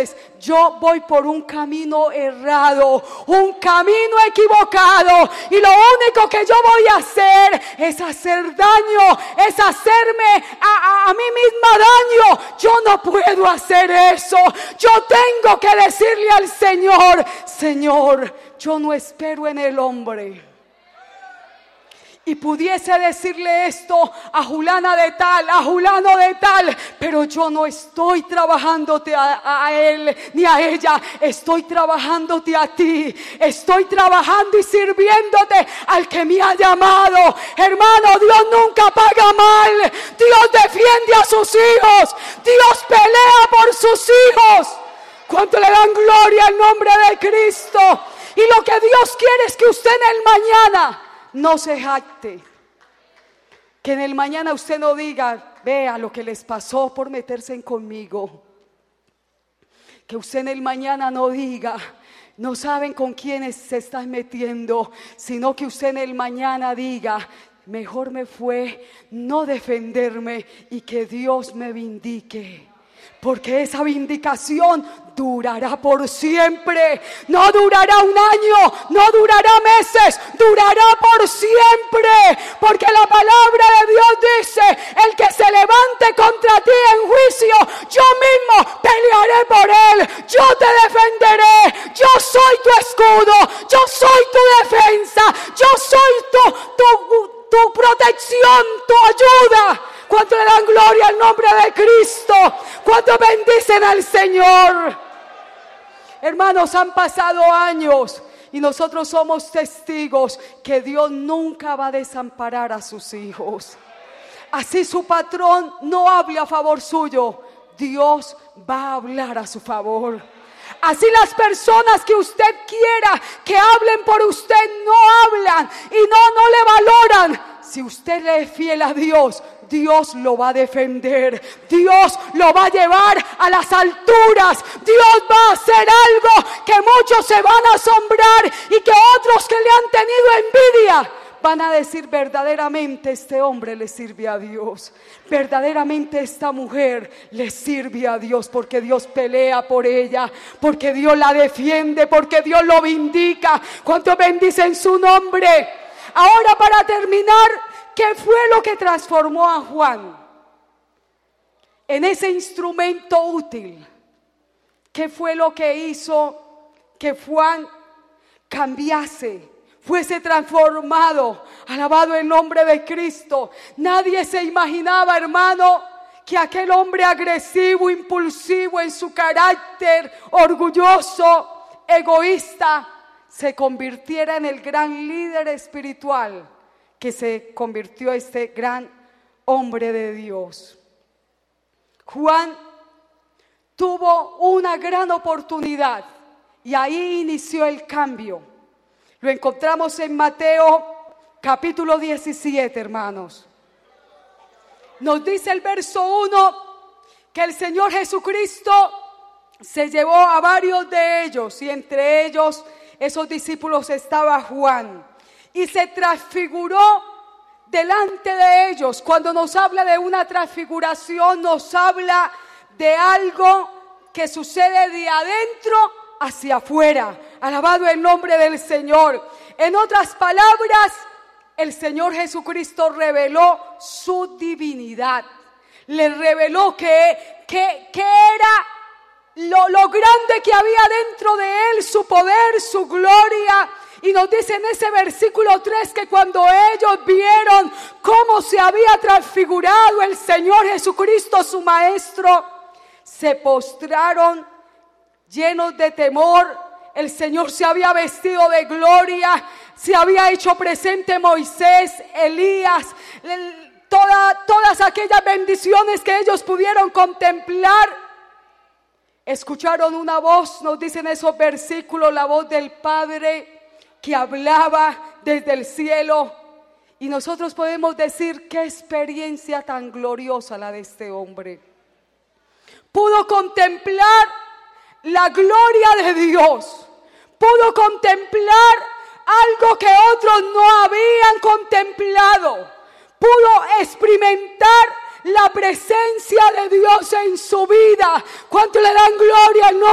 entonces yo voy por un camino errado, un camino equivocado, y lo único que yo voy a hacer es hacer daño, es hacerme a mí misma daño. Yo no puedo hacer eso. Yo tengo que decirle al Señor: Señor, yo no espero en el hombre. Y pudiese decirle esto a Julana de tal, a Julano de tal, pero yo no estoy trabajándote a él ni a ella, estoy trabajándote a ti, estoy trabajando y sirviéndote al que me ha llamado. Hermano, Dios nunca paga mal, Dios defiende a sus hijos, Dios pelea por sus hijos. ¿Cuánto le dan gloria al nombre de Cristo? Y lo que Dios quiere es que usted en el mañana no se jacte, que en el mañana usted no diga: vea lo que les pasó por meterse conmigo. Que usted en el mañana no diga: no saben con quiénes se están metiendo, sino que usted en el mañana diga: mejor me fue no defenderme y que Dios me vindique. Porque esa vindicación durará por siempre. No durará un año, no durará meses, durará por siempre. Porque la palabra de Dios dice: el que se levante contra ti en juicio, yo mismo pelearé por él. Yo te defenderé. Yo soy tu escudo. Yo soy tu defensa. Yo soy tu protección, tu ayuda. ¿Cuánto le dan gloria al nombre de Cristo? ¿Cuánto bendicen al Señor? Hermanos, han pasado años y nosotros somos testigos que Dios nunca va a desamparar a sus hijos. Así su patrón no hable a favor suyo, Dios va a hablar a su favor. Así las personas que usted quiera que hablen por usted no hablan y no le valoran. Si usted le es fiel a Dios, Dios lo va a defender. Dios lo va a llevar a las alturas. Dios va a hacer algo que muchos se van a asombrar y que otros que le han tenido envidia van a decir: verdaderamente este hombre le sirve a Dios. Verdaderamente esta mujer le sirve a Dios, porque Dios pelea por ella, porque Dios la defiende, porque Dios lo vindica. ¿Cuánto bendicen su nombre? Ahora, para terminar, ¿qué fue lo que transformó a Juan en ese instrumento útil? ¿Qué fue lo que hizo que Juan cambiase, fuese transformado? Alabado el nombre de Cristo. Nadie se imaginaba, hermano, que aquel hombre agresivo, impulsivo en su carácter, orgulloso, egoísta, se convirtiera en el gran líder espiritual que se convirtió este gran hombre de Dios. Juan tuvo una gran oportunidad y ahí inició el cambio. Lo encontramos en Mateo capítulo 17, hermanos. Nos dice el verso 1 que el Señor Jesucristo se llevó a varios de ellos, y entre ellos, esos discípulos, estaba Juan, y se transfiguró delante de ellos. Cuando nos habla de una transfiguración, nos habla de algo que sucede de adentro hacia afuera. Alabado el nombre del Señor. En otras palabras, el Señor Jesucristo reveló su divinidad. Le reveló que era lo grande que había dentro de él, su poder, su gloria. Y nos dice en ese versículo 3 que cuando ellos vieron cómo se había transfigurado el Señor Jesucristo, su Maestro, se postraron llenos de temor. El Señor se había vestido de gloria, se había hecho presente Moisés, Elías, todas aquellas bendiciones que ellos pudieron contemplar. Escucharon una voz, nos dicen esos versículos, la voz del Padre que hablaba desde el cielo. Y nosotros podemos decir: qué experiencia tan gloriosa la de este hombre. Pudo contemplar la gloria de Dios, pudo contemplar algo que otros no habían contemplado, pudo experimentar la presencia de Dios en su vida. ¿Cuánto le dan gloria al nombre